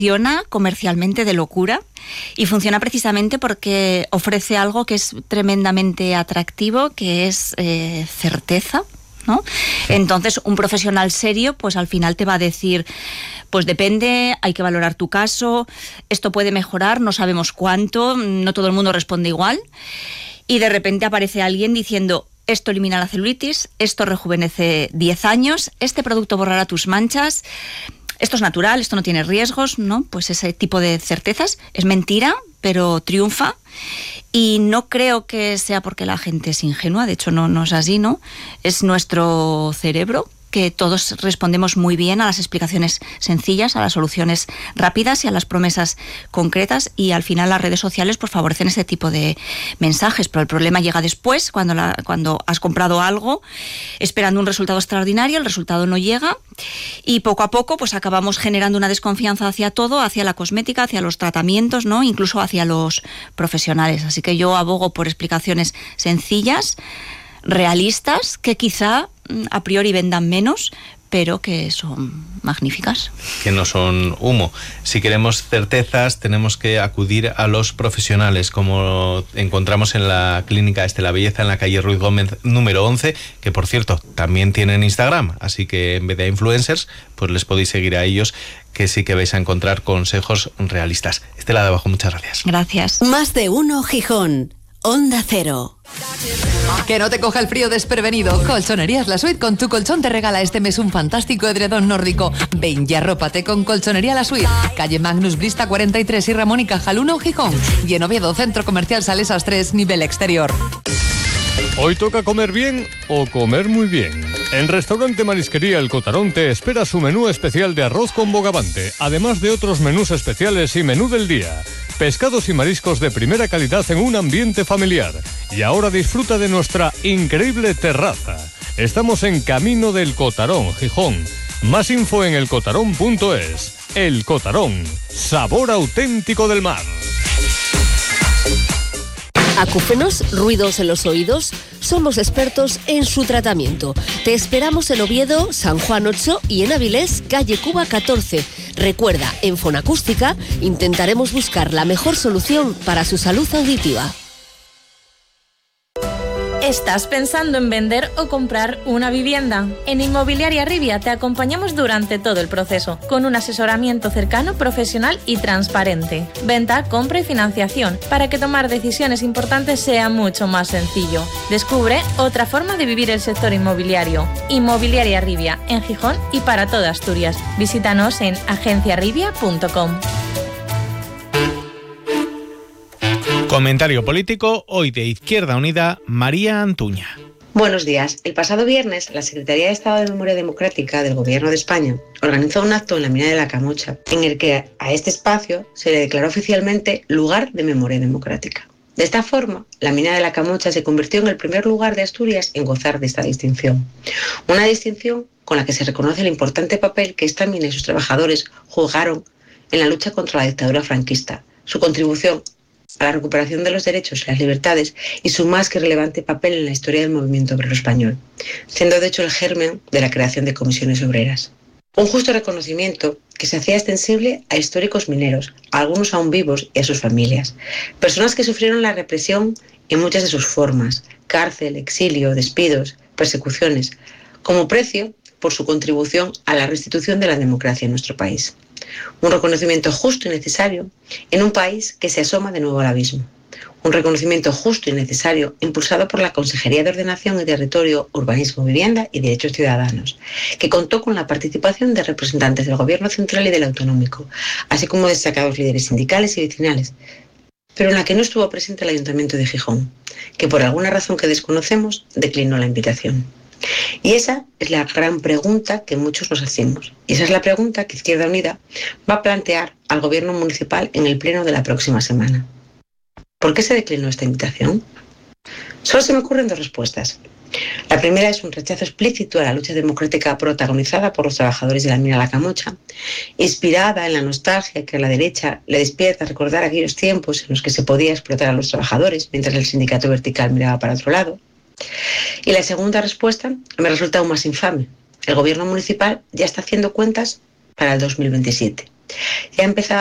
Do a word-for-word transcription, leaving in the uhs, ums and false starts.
Funciona comercialmente de locura y funciona precisamente porque ofrece algo que es tremendamente atractivo, que es eh, certeza, ¿no? Entonces, un profesional serio, pues al final te va a decir, pues depende, hay que valorar tu caso, esto puede mejorar, no sabemos cuánto, no todo el mundo responde igual, y de repente aparece alguien diciendo, esto elimina la celulitis, esto rejuvenece diez años, este producto borrará tus manchas, esto es natural, esto no tiene riesgos, ¿no? Pues ese tipo de certezas es mentira, pero triunfa. Y no creo que sea porque la gente es ingenua, de hecho no, no es así, ¿no? Es nuestro cerebro, que todos respondemos muy bien a las explicaciones sencillas, a las soluciones rápidas y a las promesas concretas, y al final las redes sociales pues favorecen ese tipo de mensajes, pero el problema llega después, cuando, la, cuando has comprado algo esperando un resultado extraordinario, el resultado no llega y poco a poco pues acabamos generando una desconfianza hacia todo, hacia la cosmética, hacia los tratamientos, ¿no? Incluso hacia los profesionales. Así que yo abogo por explicaciones sencillas, realistas, que quizá a priori vendan menos, pero que son magníficas. Que no son humo. Si queremos certezas, tenemos que acudir a los profesionales, como encontramos en la clínica Estela Belleza, en la calle Ruiz Gómez número once, que por cierto, también tienen Instagram, así que en vez de influencers, pues les podéis seguir a ellos, que sí que vais a encontrar consejos realistas. Estela de Abajo, muchas gracias. Gracias. Más de uno Gijón. Onda Cero. Que no te coja el frío desprevenido. Colchonerías La Suite con tu colchón te regala este mes un fantástico edredón nórdico. Ven y arrópate con Colchonería La Suite. Calle Magnus Brista cuarenta y tres y Ramón y Cajal uno, Gijón. Y en Oviedo, Centro Comercial Salesas tres, nivel exterior. Hoy toca comer bien o comer muy bien. En Restaurante Marisquería El Cotarón te espera su menú especial de arroz con bogavante, además de otros menús especiales y menú del día. Pescados y mariscos de primera calidad en un ambiente familiar. Y ahora disfruta de nuestra increíble terraza. Estamos en Camino del Cotarón, Gijón. Más info en elcotarón punto es. El Cotarón, sabor auténtico del mar. Acúfenos, ruidos en los oídos. Somos expertos en su tratamiento. Te esperamos en Oviedo, San Juan ocho y en Avilés, calle Cuba catorce. Recuerda, en Fonacústica intentaremos buscar la mejor solución para su salud auditiva. ¿Estás pensando en vender o comprar una vivienda? En Inmobiliaria Rivia te acompañamos durante todo el proceso, con un asesoramiento cercano, profesional y transparente. Venta, compra y financiación, para que tomar decisiones importantes sea mucho más sencillo. Descubre otra forma de vivir el sector inmobiliario. Inmobiliaria Rivia, en Gijón y para toda Asturias. Visítanos en agencia rivia punto com. Comentario político, hoy de Izquierda Unida, María Antuña. Buenos días. El pasado viernes, la Secretaría de Estado de Memoria Democrática del Gobierno de España organizó un acto en la mina de la Camocha, en el que a este espacio se le declaró oficialmente lugar de memoria democrática. De esta forma, la mina de la Camocha se convirtió en el primer lugar de Asturias en gozar de esta distinción. Una distinción con la que se reconoce el importante papel que esta mina y sus trabajadores jugaron en la lucha contra la dictadura franquista, su contribución a la recuperación de los derechos y las libertades y su más que relevante papel en la historia del movimiento obrero español, siendo de hecho el germen de la creación de comisiones obreras. Un justo reconocimiento que se hacía extensible a históricos mineros, a algunos aún vivos y a sus familias, personas que sufrieron la represión en muchas de sus formas, cárcel, exilio, despidos, persecuciones, como precio por su contribución a la restitución de la democracia en nuestro país. Un reconocimiento justo y necesario en un país que se asoma de nuevo al abismo. Un reconocimiento justo y necesario impulsado por la Consejería de Ordenación y Territorio, Urbanismo, Vivienda y Derechos Ciudadanos, que contó con la participación de representantes del Gobierno Central y del Autonómico, así como destacados líderes sindicales y vecinales, pero en la que no estuvo presente el Ayuntamiento de Gijón, que por alguna razón que desconocemos declinó la invitación. Y esa es la gran pregunta que muchos nos hacemos. Y esa es la pregunta que Izquierda Unida va a plantear al Gobierno municipal en el pleno de la próxima semana. ¿Por qué se declinó esta invitación? Solo se me ocurren dos respuestas. La primera es un rechazo explícito a la lucha democrática protagonizada por los trabajadores de la mina La Camocha, inspirada en la nostalgia que a la derecha le despierta recordar aquellos tiempos en los que se podía explotar a los trabajadores mientras el sindicato vertical miraba para otro lado. Y la segunda respuesta me resulta aún más infame. El Gobierno municipal ya está haciendo cuentas para el dos mil veintisiete. Ya ha empezado